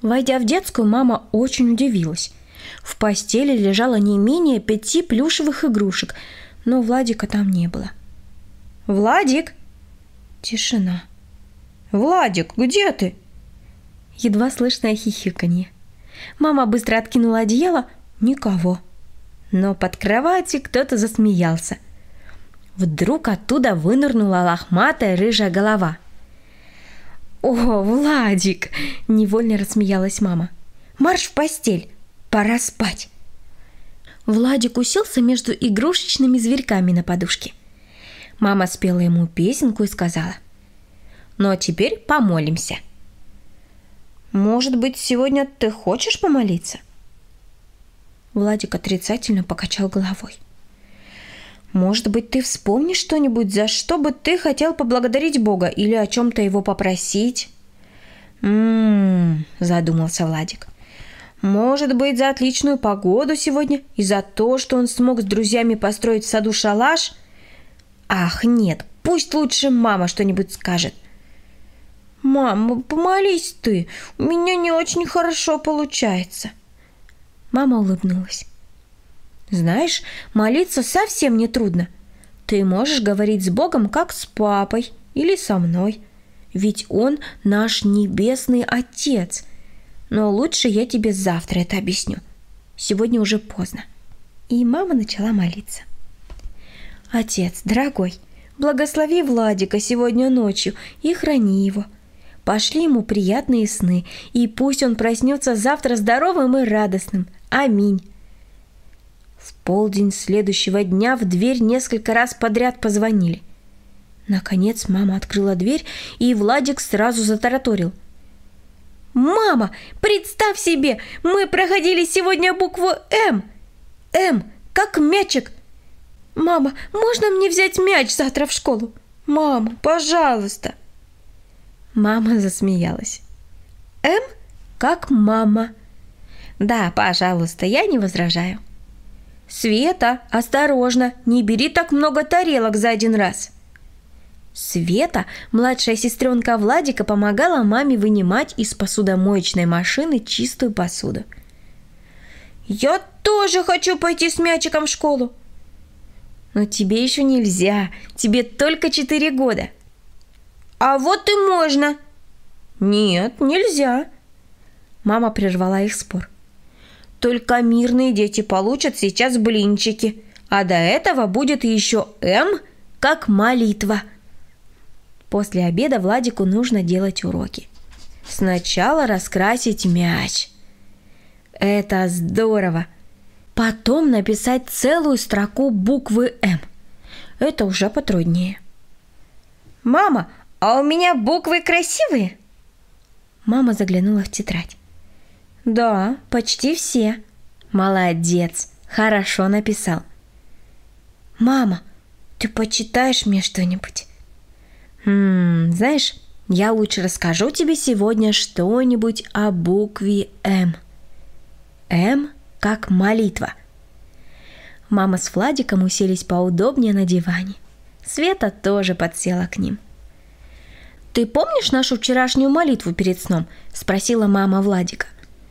Войдя в детскую, мама очень удивилась. В постели лежало не менее 5 плюшевых игрушек, но Владика там не было. «Владик!» Тишина. «Владик, где ты?» Едва слышное хихиканье. Мама быстро откинула одеяло. Никого. Но под кроватью кто-то засмеялся. Вдруг оттуда вынырнула лохматая рыжая голова. «О, Владик!» – невольно рассмеялась мама. «Марш в постель! Пора спать!» Владик уселся между игрушечными зверьками на подушке. Мама спела ему песенку и сказала: «Ну а теперь помолимся». «Может быть, сегодня ты хочешь помолиться?» Владик отрицательно покачал головой. «Может быть, ты вспомнишь что-нибудь, за что бы ты хотел поблагодарить Бога или о чем-то его попросить?» Задумался Владик. «Может быть, за отличную погоду сегодня и за то, что он смог с друзьями построить в саду шалаш? Ах, нет, пусть лучше мама что-нибудь скажет». «Мама, помолись ты, у меня не очень хорошо получается». Мама улыбнулась. «Знаешь, молиться совсем не трудно. Ты можешь говорить с Богом, как с папой или со мной. Ведь Он наш небесный Отец. Но лучше я тебе завтра это объясню. Сегодня уже поздно». И мама начала молиться. «Отец, дорогой, благослови Владика сегодня ночью и храни его. Пошли ему приятные сны, и пусть он проснется завтра здоровым и радостным. Аминь». В полдень следующего дня в дверь несколько раз подряд позвонили. Наконец мама открыла дверь, и Владик сразу затараторил: «Мама, представь себе, мы проходили сегодня букву «М». «М», как мячик. Мама, можно мне взять мяч завтра в школу? Мама, пожалуйста». Мама засмеялась. «М, как мама». «Да, пожалуйста, я не возражаю». «Света, осторожно, не бери так много тарелок за один раз». Света, младшая сестренка Владика, помогала маме вынимать из посудомоечной машины чистую посуду. «Я тоже хочу пойти с мячиком в школу». «Но тебе еще нельзя, тебе только 4 года». «А вот и можно». «Нет, нельзя». Мама прервала их спор. «Только мирные дети получат сейчас блинчики, а до этого будет еще «М», как молитва». После обеда Владику нужно делать уроки. Сначала раскрасить мяч. Это здорово. Потом написать целую строку буквы «М». Это уже потруднее. «Мама, а у меня буквы красивые?» Мама заглянула в тетрадь. «Да, почти все». «Молодец, хорошо написал». «Мама, ты почитаешь мне что-нибудь?» Знаешь, я лучше расскажу тебе сегодня что-нибудь о букве «М». «М» как молитва». Мама с Владиком уселись поудобнее на диване. Света тоже подсела к ним. «Ты помнишь нашу вчерашнюю молитву перед сном?» – спросила мама Владика.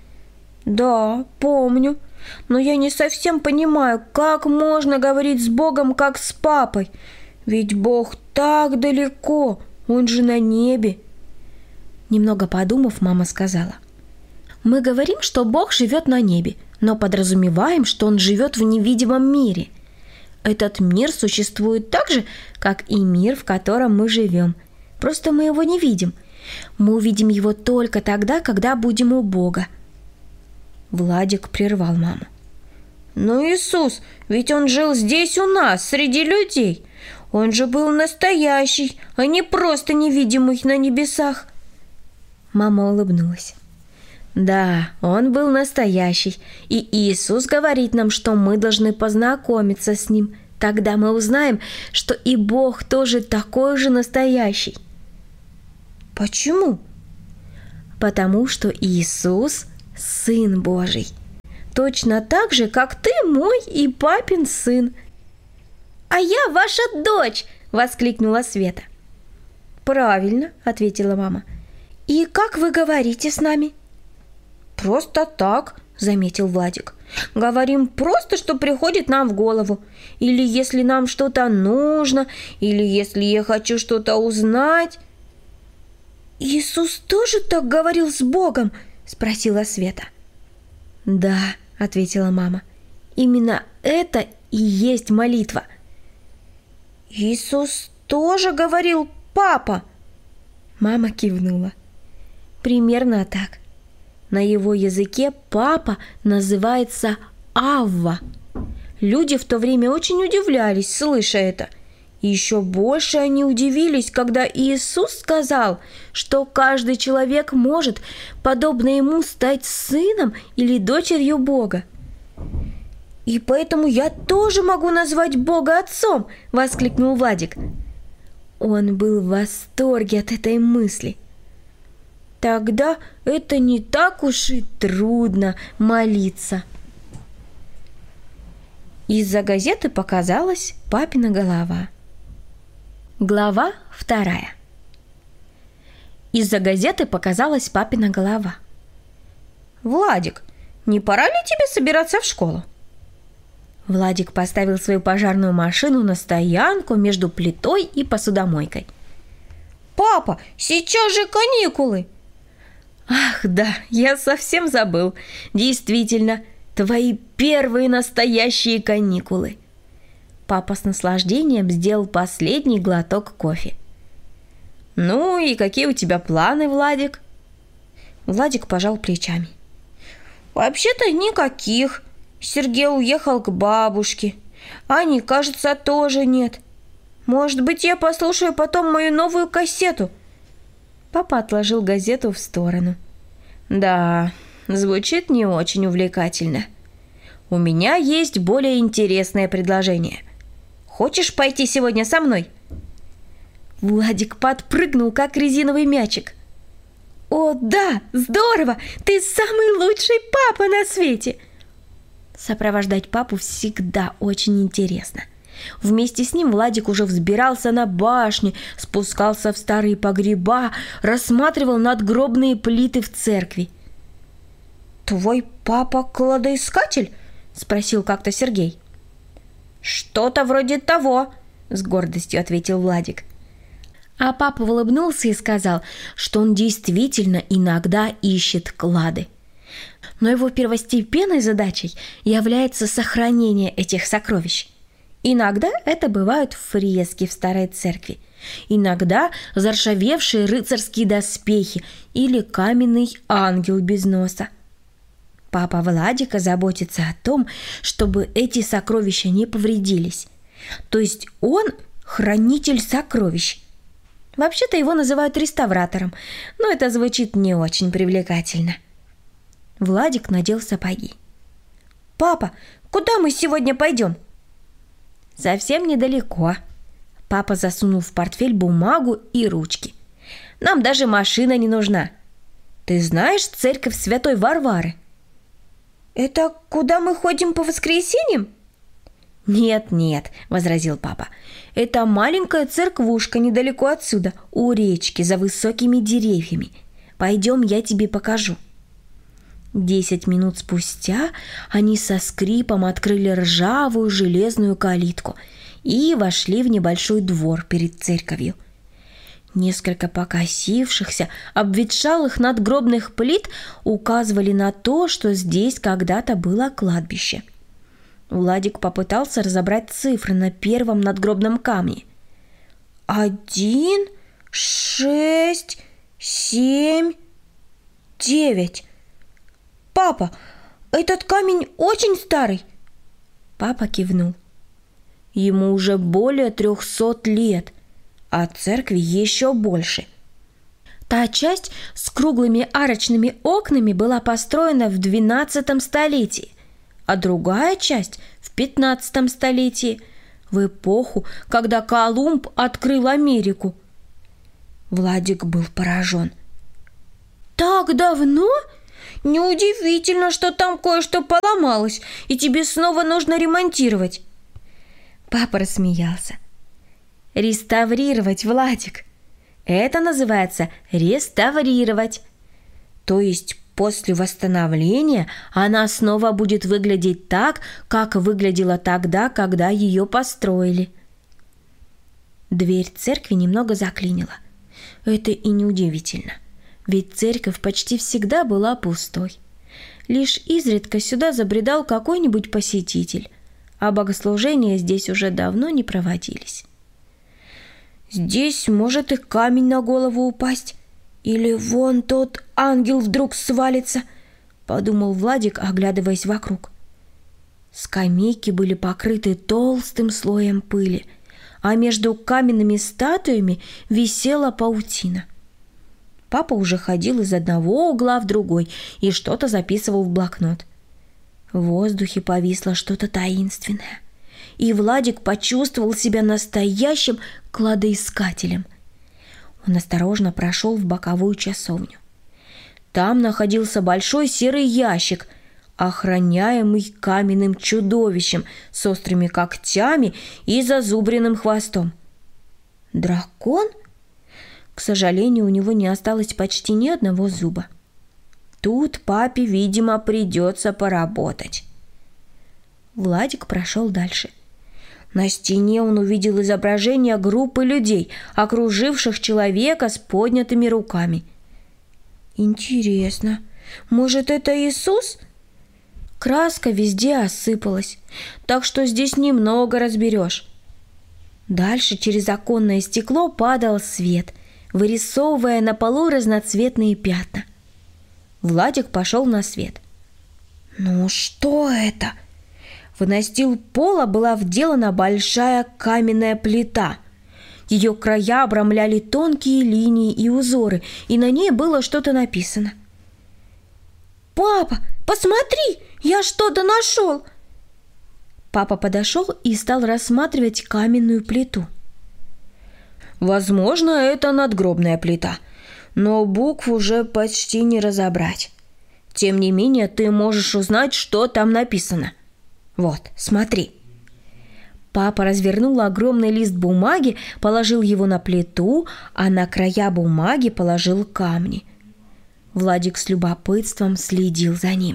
«Да, помню, но я не совсем понимаю, как можно говорить с Богом, как с папой. Ведь Бог так далеко, Он же на небе». Немного подумав, мама сказала: «Мы говорим, что Бог живет на небе, но подразумеваем, что Он живет в невидимом мире. Этот мир существует так же, как и мир, в котором мы живем. Просто мы его не видим. Мы увидим его только тогда, когда будем у Бога». Владик прервал маму. «Но Иисус, ведь Он жил здесь у нас, среди людей. Он же был настоящий, а не просто невидимый на небесах». Мама улыбнулась. «Да, Он был настоящий, и Иисус говорит нам, что мы должны познакомиться с Ним. Тогда мы узнаем, что и Бог тоже такой же настоящий». «Почему?» «Потому что Иисус – Сын Божий. Точно так же, как ты мой и папин сын». «А я ваша дочь!» – воскликнула Света. «Правильно», – ответила мама. «И как вы говорите с нами?» «Просто так», – заметил Владик. «Говорим просто, что приходит нам в голову. Или если нам что-то нужно, или если я хочу что-то узнать». «Иисус тоже так говорил с Богом?» – спросила Света. «Да», – ответила мама. «Именно это и есть молитва». «Иисус тоже говорил «папа»?» Мама кивнула. «Примерно так. На его языке папа называется Авва. Люди в то время очень удивлялись, слыша это. И еще больше они удивились, когда Иисус сказал, что каждый человек может, подобно ему, стать сыном или дочерью Бога. «И поэтому я тоже могу назвать Бога отцом!» – воскликнул Владик. Он был в восторге от этой мысли. «Тогда это не так уж и трудно молиться». Из-за газеты показалась папина голова. Глава 2. Из-за газеты показалась папина голова. «Владик, не пора ли тебе собираться в школу?» Владик поставил свою пожарную машину на стоянку между плитой и посудомойкой. «Папа, сейчас же каникулы!» «Ах, да, я совсем забыл. Действительно, твои первые настоящие каникулы!» Папа с наслаждением сделал последний глоток кофе. «Ну и какие у тебя планы, Владик?» Владик пожал плечами. «Вообще-то никаких. Сергей уехал к бабушке. Ани, кажется, тоже нет. Может быть, я послушаю потом мою новую кассету?» Папа отложил газету в сторону. «Да, звучит не очень увлекательно. У меня есть более интересное предложение. Хочешь пойти сегодня со мной?» Владик подпрыгнул, как резиновый мячик. «О, да, здорово! Ты самый лучший папа на свете!» Сопровождать папу всегда очень интересно. Вместе с ним Владик уже взбирался на башни, спускался в старые погреба, рассматривал надгробные плиты в церкви. «Твой папа кладоискатель?» – спросил как-то Сергей. «Что-то вроде того», – с гордостью ответил Владик. А папа улыбнулся и сказал, что он действительно иногда ищет клады. Но его первостепенной задачей является сохранение этих сокровищ. Иногда это бывают фрески в старой церкви, иногда заржавевшие рыцарские доспехи или каменный ангел без носа. Папа Владика заботится о том, чтобы эти сокровища не повредились. То есть он хранитель сокровищ. Вообще-то его называют реставратором, но это звучит не очень привлекательно. Владик надел сапоги. «Папа, куда мы сегодня пойдем?» «Совсем недалеко». Папа засунул в портфель бумагу и ручки. «Нам даже машина не нужна. Ты знаешь церковь Святой Варвары?» «Это куда мы ходим по воскресеньям?» «Нет», — возразил папа. «Это маленькая церквушка недалеко отсюда, у речки, за высокими деревьями. Пойдем, я тебе покажу». 10 минут спустя они со скрипом открыли ржавую железную калитку и вошли в небольшой двор перед церковью. Несколько покосившихся, обветшалых надгробных плит указывали на то, что здесь когда-то было кладбище. Владик попытался разобрать цифры на первом надгробном камне. 1, 6, 7, 9. «Папа, этот камень очень старый!» Папа кивнул. Ему уже более 300 лет, а церкви еще больше. Та часть с круглыми арочными окнами была построена в 12 столетии, а другая часть в 15 столетии, в эпоху, когда Колумб открыл Америку. Владик был поражен. «Так давно? Неудивительно, что там кое-что поломалось, и тебе снова нужно ремонтировать». Папа рассмеялся. «Реставрировать, Владик. Это называется реставрировать. То есть после восстановления она снова будет выглядеть так, как выглядела тогда, когда ее построили. Дверь церкви немного заклинила. Это и неудивительно, ведь церковь почти всегда была пустой. Лишь изредка сюда забредал какой-нибудь посетитель, а богослужения здесь уже давно не проводились. Здесь может и камень на голову упасть, или вон тот ангел вдруг свалится, подумал Владик, оглядываясь вокруг. Скамейки были покрыты толстым слоем пыли, а между каменными статуями висела паутина. Папа уже ходил из одного угла в другой и что-то записывал в блокнот. В воздухе повисло что-то таинственное, и Владик почувствовал себя настоящим кладоискателем. Он осторожно прошел в боковую часовню. Там находился большой серый ящик, охраняемый каменным чудовищем с острыми когтями и зазубренным хвостом. Дракон? К сожалению, у него не осталось почти ни одного зуба. Тут папе, видимо, придется поработать. Владик прошел дальше. На стене он увидел изображение группы людей, окруживших человека с поднятыми руками. Интересно, может, это Иисус? Краска везде осыпалась, так что здесь немного разберешь. Дальше через оконное стекло падал свет, вырисовывая на полу разноцветные пятна. Владик пошел на свет. Ну что это? В настил пола была вделана большая каменная плита. Ее края обрамляли тонкие линии и узоры, и на ней было что-то написано. «Папа, посмотри, я что-то нашел!» Папа подошел и стал рассматривать каменную плиту. «Возможно, это надгробная плита, но букв уже почти не разобрать. Тем не менее, ты можешь узнать, что там написано. Вот, смотри». Папа развернул огромный лист бумаги, положил его на плиту, а на края бумаги положил камни. Владик с любопытством следил за ним.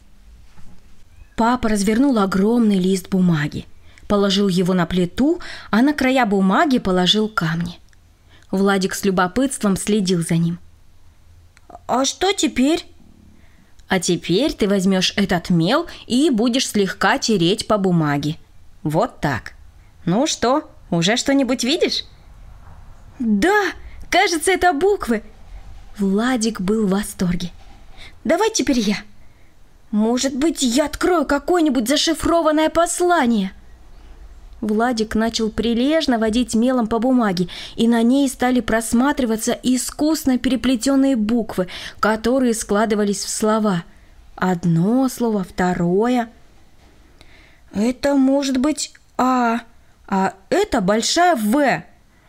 Папа развернул огромный лист бумаги, положил его на плиту, а на края бумаги положил камни. Владик с любопытством следил за ним. «А что теперь?» «А теперь ты возьмешь этот мел и будешь слегка тереть по бумаге. Вот так. Ну что, уже что-нибудь видишь?» «Да, кажется, это буквы!» Владик был в восторге. «Давай теперь я. Может быть, я открою какое-нибудь зашифрованное послание?» Владик начал прилежно водить мелом по бумаге, и на ней стали просматриваться искусно переплетенные буквы, которые складывались в слова. Одно слово, второе. «Это может быть А это большая В».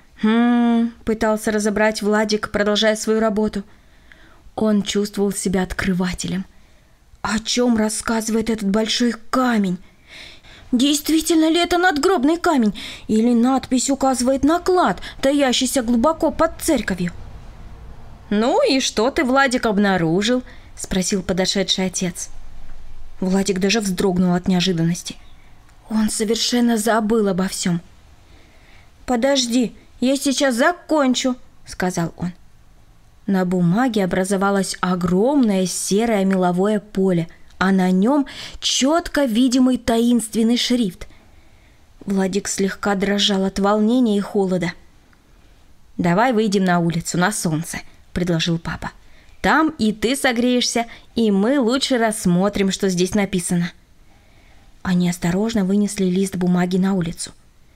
Пытался разобрать Владик, продолжая свою работу. Он чувствовал себя открывателем. О чем рассказывает этот большой камень? Действительно ли это надгробный камень? Или надпись указывает на клад, таящийся глубоко под церковью? «Ну и что ты, Владик, обнаружил?» – спросил подошедший отец. Владик даже вздрогнул от неожиданности. Он совершенно забыл обо всем. «Подожди, я сейчас закончу», – сказал он. На бумаге образовалось огромное серое меловое поле, а на нем четко видимый таинственный шрифт. Владик слегка дрожал от волнения и холода. «Давай выйдем на улицу, на солнце», – предложил папа. «Там и ты согреешься, и мы лучше рассмотрим, что здесь написано». Они осторожно вынесли лист бумаги на улицу.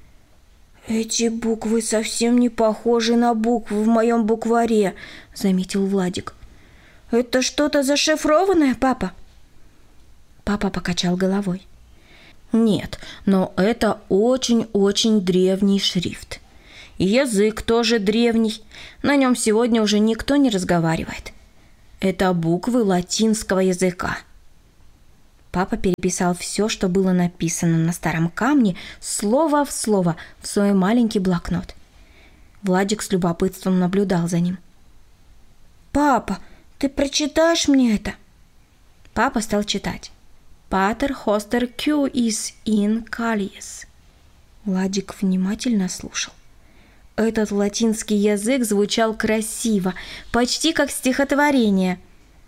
«Эти буквы совсем не похожи на буквы в моем букваре», – заметил Владик. «Это что-то зашифрованное, папа?» Папа покачал головой. «Нет, но это очень-очень древний шрифт. И язык тоже древний, на нем сегодня уже никто не разговаривает. Это буквы латинского языка». Папа переписал все, что было написано на старом камне, слово в слово, в свой маленький блокнот. Владик с любопытством наблюдал за ним. «Папа, Ты прочитаешь мне это?» Папа стал читать. «Патер хостер кю ис ин калиес». Владик внимательно слушал. Этот латинский язык звучал красиво, почти как стихотворение.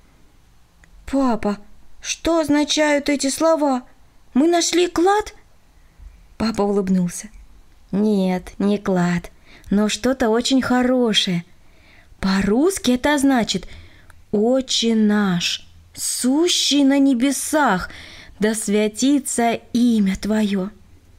«Папа, что означают эти слова? Мы нашли клад?» Папа улыбнулся. «Нет, не клад, но что-то очень хорошее. По-русски это значит «Отче наш, сущий на небесах, да святится имя Твое».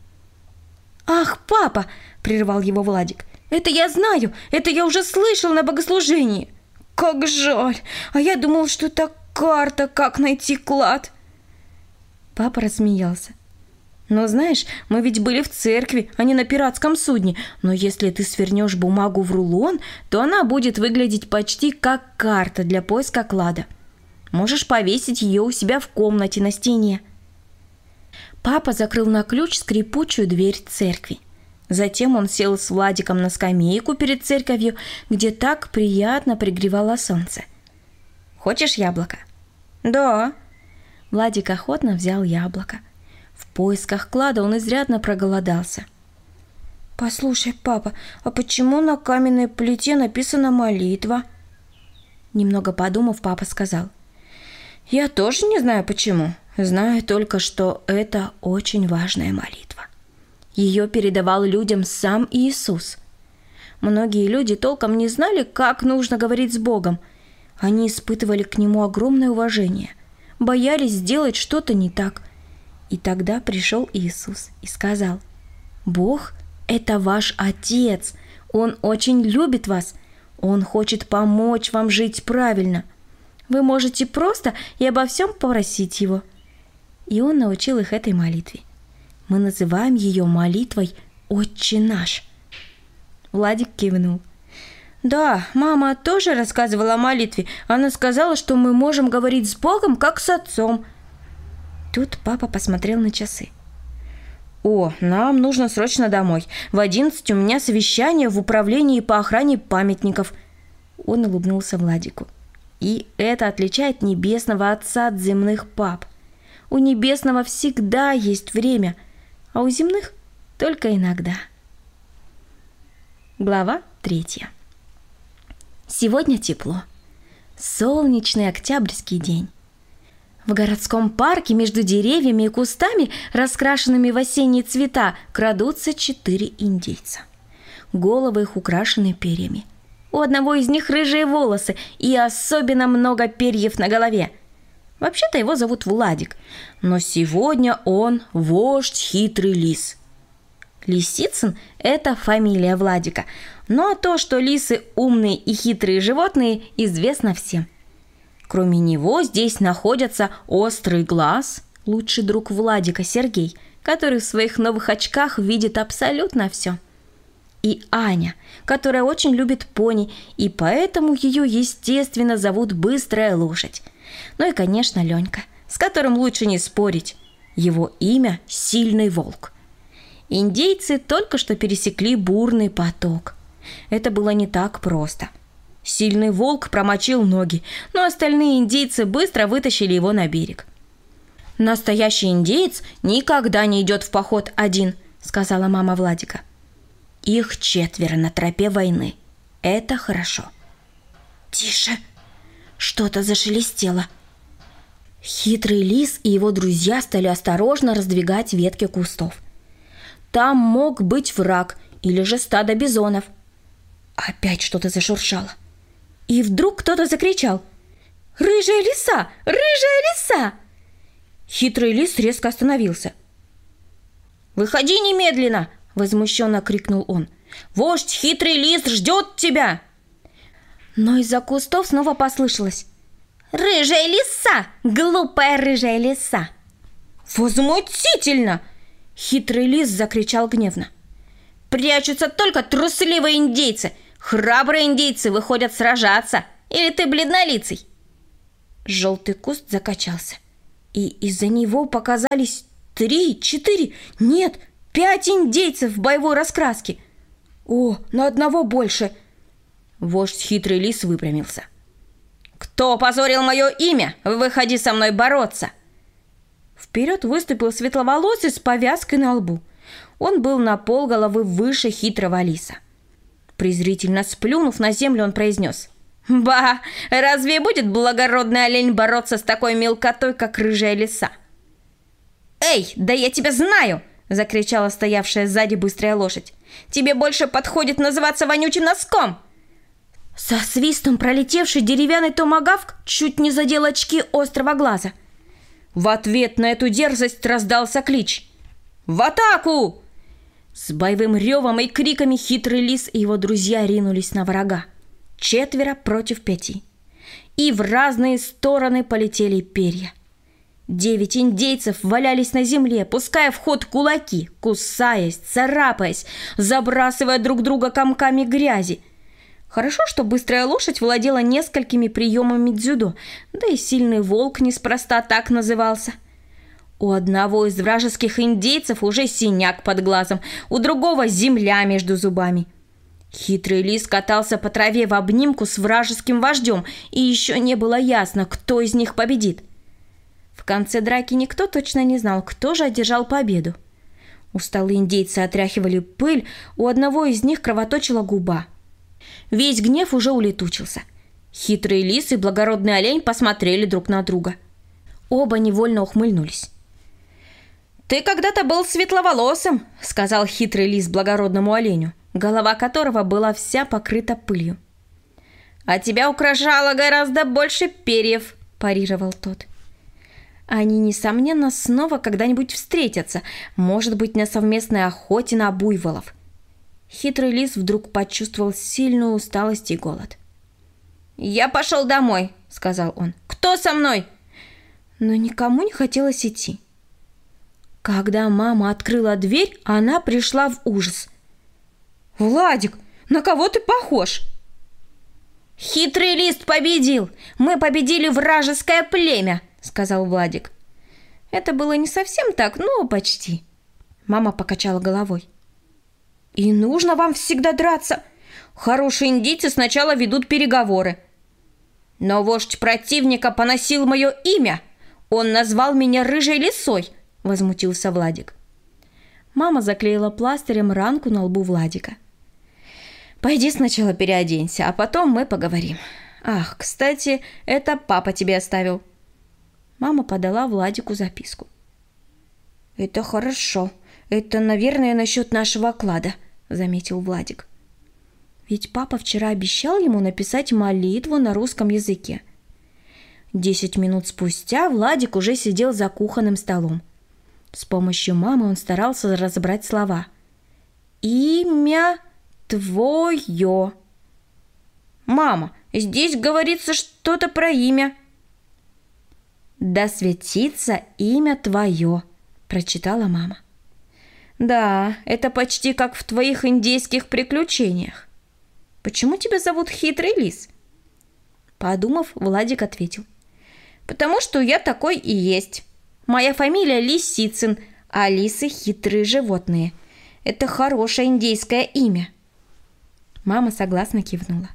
«Ах, папа!» – прервал его Владик. «Это я знаю, это я уже слышал на богослужении. Как жаль, а я думал, что это карта, как найти клад». Папа рассмеялся. «Но знаешь, мы ведь были в церкви, а не на пиратском судне. Но если ты свернешь бумагу в рулон, то она будет выглядеть почти как карта для поиска клада. Можешь повесить ее у себя в комнате на стене». Папа закрыл на ключ скрипучую дверь церкви. Затем он сел с Владиком на скамейку перед церковью, где так приятно пригревало солнце. «Хочешь яблоко?» «Да». Владик охотно взял яблоко. В поисках клада он изрядно проголодался. «Послушай, папа, а почему на каменной плите написана молитва?» Немного подумав, папа сказал: «Я тоже не знаю почему. Знаю только, что это очень важная молитва. Ее передавал людям сам Иисус. Многие люди толком не знали, как нужно говорить с Богом. Они испытывали к Нему огромное уважение, боялись сделать что-то не так. И тогда пришел Иисус и сказал: «Бог – это ваш Отец, Он очень любит вас, Он хочет помочь вам жить правильно. Вы можете просто и обо всем попросить Его». И Он научил их этой молитве. Мы называем ее молитвой «Отче наш». Владик кивнул. «Да, мама тоже рассказывала о молитве. Она сказала, что мы можем говорить с Богом, как с Отцом». Тут папа посмотрел на часы. «О, нам нужно срочно домой. В 11 у меня совещание в управлении по охране памятников». Он улыбнулся Владику. И это отличает Небесного Отца от земных пап. У Небесного всегда есть время, а у земных только иногда. Глава 3. Сегодня тепло. Солнечный октябрьский день. В городском парке между деревьями и кустами, раскрашенными в осенние цвета, крадутся 4 индейца. Головы их украшены перьями. У одного из них рыжие волосы и особенно много перьев на голове. Вообще-то его зовут Владик, но сегодня он вождь Хитрый Лис. Лисицын – это фамилия Владика, но то, что лисы умные и хитрые животные, известно всем. Кроме него здесь находятся Острый Глаз, лучший друг Владика Сергей, который в своих новых очках видит абсолютно все. И Аня, которая очень любит пони, и поэтому ее, естественно, зовут Быстрая Лошадь. Ну и, конечно, Ленька, с которым лучше не спорить. Его имя – Сильный Волк. Индейцы только что пересекли бурный поток. Это было не так просто. Сильный Волк промочил ноги, но остальные индейцы быстро вытащили его на берег. «Настоящий индеец никогда не идет в поход один», – сказала мама Владика. «Их 4 на тропе войны. Это хорошо». «Тише!» Что-то зашелестело. Хитрый лис и его друзья стали осторожно раздвигать ветки кустов. Там мог быть враг или же стадо бизонов. Опять что-то зашуршало. И вдруг кто-то закричал: «Рыжая лиса! Рыжая лиса!» Хитрый лис резко остановился. «Выходи немедленно!» – возмущенно крикнул он. «Вождь Хитрый Лис ждет тебя!» Но из-за кустов снова послышалось: «Рыжая лиса! Глупая рыжая лиса!» «Возмутительно!» – Хитрый Лис закричал гневно. «Прячутся только трусливые индейцы! Храбрые индейцы выходят сражаться! Или ты бледнолицый?» Желтый куст закачался, и из-за него показались 3, 4, нет, 5 индейцев в боевой раскраске. «О, на одного больше!» Вождь Хитрый Лис выпрямился. Кто опозорил мое имя? Выходи со мной бороться!» Вперед выступил светловолосый с повязкой на лбу. Он был на полголовы выше хитрого лиса. Презрительно сплюнув на землю, он произнес: «Ба! Разве будет благородный олень бороться с такой мелкотой, как рыжая лиса?» «Эй, да я тебя знаю!» – закричала стоявшая сзади быстрая лошадь. «Тебе больше подходит называться вонючим носком!» Со свистом пролетевший деревянный томагавк чуть не задел очки острого глаза. В ответ на эту дерзость раздался клич: «В атаку!» С боевым ревом и криками хитрый лис и его друзья ринулись на врага. 4 против 5. И в разные стороны полетели перья. 9 индейцев валялись на земле, пуская в ход кулаки, кусаясь, царапаясь, забрасывая друг друга комками грязи. Хорошо, что быстрая лошадь владела несколькими приемами дзюдо, да и сильный волк неспроста так назывался. У одного из вражеских индейцев уже синяк под глазом, у другого земля между зубами. Хитрый лис катался по траве в обнимку с вражеским вождем, и еще не было ясно, кто из них победит. В конце драки никто точно не знал, кто же одержал победу. Усталые индейцы отряхивали пыль, у одного из них кровоточила губа. Весь гнев уже улетучился. Хитрый лис и благородный олень посмотрели друг на друга. Оба невольно ухмыльнулись. «Ты когда-то был светловолосым», — сказал хитрый лис благородному оленю, голова которого была вся покрыта пылью. «А тебя украшало гораздо больше перьев», – парировал тот. Они, несомненно, снова когда-нибудь встретятся, может быть, на совместной охоте на буйволов. Хитрый лис вдруг почувствовал сильную усталость и голод. «Я пошел домой», – сказал он. «Кто со мной?» Но никому не хотелось идти. Когда мама открыла дверь, она пришла в ужас. «Владик, на кого ты похож?» «Хитрый лис победил! Мы победили вражеское племя!» – сказал Владик. Это было не совсем так, но почти. Мама покачала головой. «И нужно вам всегда драться. Хорошие индийцы сначала ведут переговоры. Но вождь противника поносил мое имя. Он назвал меня рыжей лисой», – возмутился Владик. Мама заклеила пластырем ранку на лбу Владика. «Пойди сначала переоденься, а потом мы поговорим. Ах, кстати, это папа тебе оставил». Мама подала Владику записку. «Это хорошо. Это, наверное, насчет нашего клада», – заметил Владик. Ведь папа вчера обещал ему написать молитву на русском языке. 10 минут спустя Владик уже сидел за кухонным столом. С помощью мамы он старался разобрать слова. «Имя твое». «Мама, здесь говорится что-то про имя». «Да светится имя твое», – прочитала мама. «Да, это почти как в твоих индейских приключениях. Почему тебя зовут Хитрый лис?» Подумав, Владик ответил. «Потому что я такой и есть. Моя фамилия Лисицын, а лисы – хитрые животные. Это хорошее индейское имя». Мама согласно кивнула.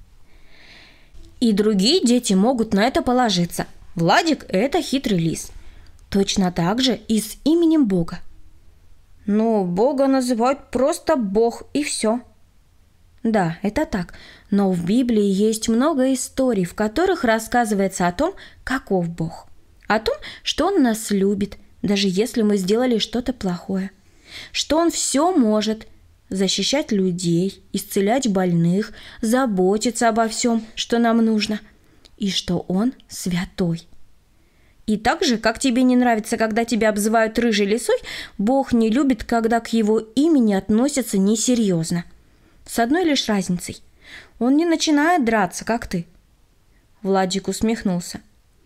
«И другие дети могут на это положиться. Владик – это хитрый лис. Точно так же и с именем Бога». «Ну, Бога называют просто Бог, и все». Да, это так, но в Библии есть много историй, в которых рассказывается о том, каков Бог. О том, что Он нас любит, даже если мы сделали что-то плохое. Что Он все может – защищать людей, исцелять больных, заботиться обо всем, что нам нужно. И что Он святой. И так же, как тебе не нравится, когда тебя обзывают рыжей лисой, Бог не любит, когда к Его имени относятся несерьезно. С одной лишь разницей. Он не начинает драться, как ты. Владик усмехнулся.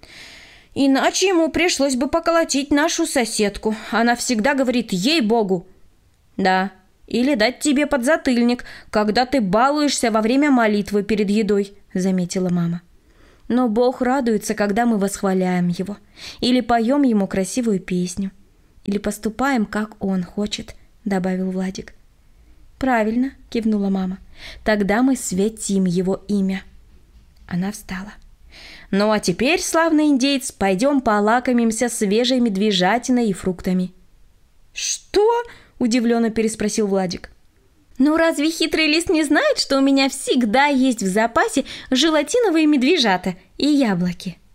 Иначе ему пришлось бы поколотить нашу соседку. Она всегда говорит «ей-богу». Да, или дать тебе подзатыльник, когда ты балуешься во время молитвы перед едой, заметила мама. Но Бог радуется, когда мы восхваляем Его, или поем Ему красивую песню, или поступаем, как Он хочет, добавил Владик. «Правильно», – кивнула мама. «Тогда мы светим Его имя». Она встала. Ну а теперь, славный индеец, пойдем полакомимся свежей медвежатиной и фруктами». «Что?» – удивленно переспросил Владик. «Ну разве хитрый лис не знает, что у меня всегда есть в запасе желатиновые медвежата и яблоки?»